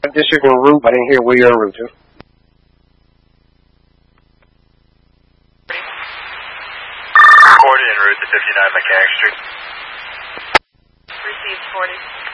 district en route, but I didn't hear where you're en route to. 40 en route to 59 Mechanic Street. Received 40.